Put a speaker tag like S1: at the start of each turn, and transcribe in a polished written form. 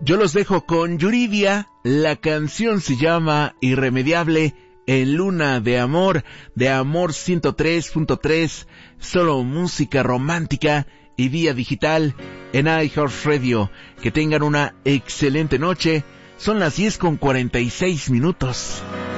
S1: Yo los dejo con Yuridia. La canción se llama Irremediable en Luna de Amor 103.3, solo música romántica y vía digital en iHeartRadio. Que tengan una excelente noche. Son las 10:46.